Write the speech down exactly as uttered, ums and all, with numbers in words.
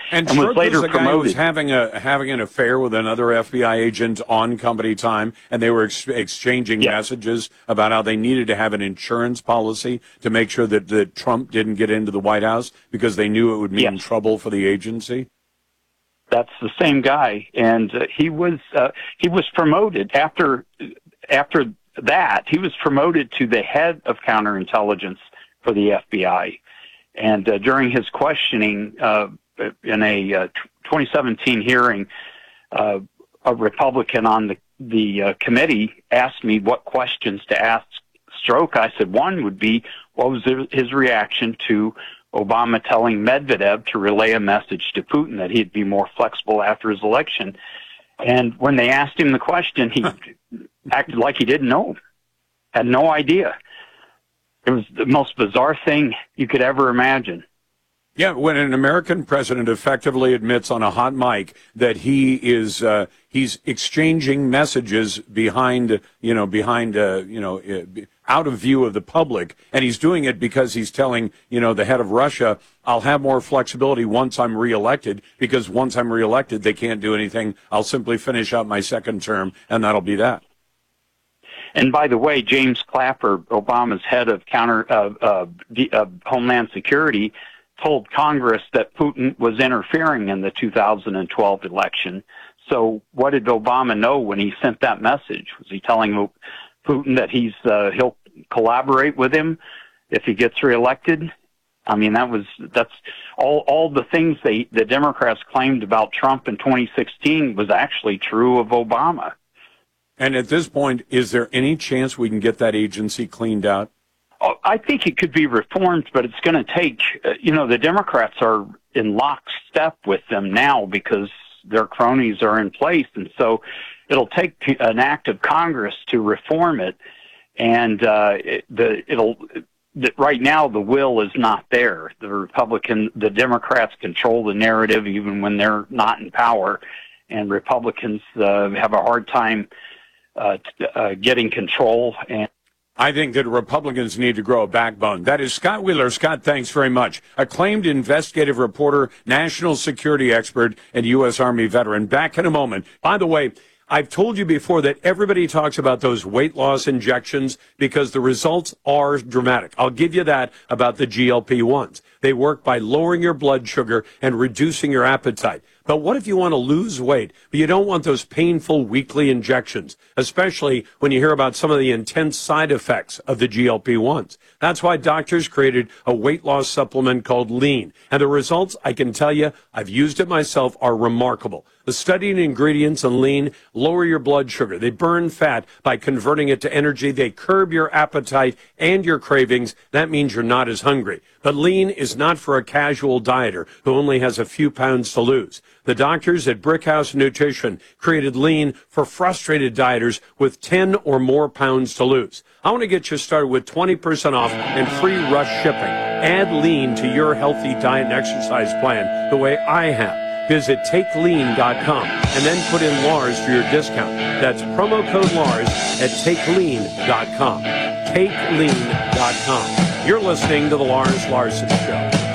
And, and was Strzok later was the guy who was promoted. having a having an affair with another F B I agent on company time, and they were ex- exchanging Yes. messages about how they needed to have an insurance policy to make sure that, that Trump didn't get into the White House because they knew it would mean Yes. trouble for the agency. That's the same guy, and uh, he was uh, he was promoted after after that. He was promoted to the head of counterintelligence for the F B I, and uh, during his questioning uh, in a uh, twenty seventeen hearing, uh, a Republican on the the uh, committee asked me what questions to ask Strzok. I said one would be, what was his reaction to Obama telling Medvedev to relay a message to Putin that he'd be more flexible after his election. And when they asked him the question, he acted like he didn't know, had no idea. It was the most bizarre thing you could ever imagine. Yeah, when an American president effectively admits on a hot mic that he is uh, he's exchanging messages behind, you know, behind, uh, you know, uh, out of view of the public, and he's doing it because he's telling, you know, the head of Russia, I'll have more flexibility once I'm reelected, because once I'm reelected, they can't do anything. I'll simply finish out my second term, and that'll be that. And by the way, James Clapper, Obama's head of counter uh, uh, uh, Homeland Security, told Congress that Putin was interfering in the two thousand twelve election. So what did Obama know when he sent that message? Was he telling Putin that he's uh, he'll collaborate with him if he gets reelected? I mean, that was that's all all the things they the Democrats claimed about Trump in twenty sixteen was actually true of Obama. And at this point, is there any chance we can get that agency cleaned out? I think it could be reformed, but it's going to take, uh, you know, the Democrats are in lockstep with them now because their cronies are in place. And so it'll take an act of Congress to reform it. And uh, it, the, it'll, the, right now the will is not there. The Republican, the Democrats control the narrative even when they're not in power. And Republicans uh, have a hard time uh, t- uh, getting control. And I think that Republicans need to grow a backbone. That is Scott Wheeler. Scott, thanks very much. Acclaimed investigative reporter, national security expert, and U S Army veteran. Back in a moment. By the way, I've told you before that everybody talks about those weight loss injections because the results are dramatic. I'll give you that about the G L P ones. They work by lowering your blood sugar and reducing your appetite. But what if you want to lose weight, but you don't want those painful weekly injections, especially when you hear about some of the intense side effects of the G L P ones? That's why doctors created a weight loss supplement called Lean. And the results, I can tell you, I've used it myself, are remarkable. The studied ingredients in Lean lower your blood sugar. They burn fat by converting it to energy. They curb your appetite and your cravings. That means you're not as hungry. But Lean is not for a casual dieter who only has a few pounds to lose. The doctors at Brickhouse Nutrition created Lean for frustrated dieters with ten or more pounds to lose. I want to get you started with twenty percent off and free rush shipping. Add Lean to your healthy diet and exercise plan the way I have. Visit take lean dot com and then put in Lars for your discount. That's promo code Lars at take lean dot com. take lean dot com. You're listening to The Lars Larson Show.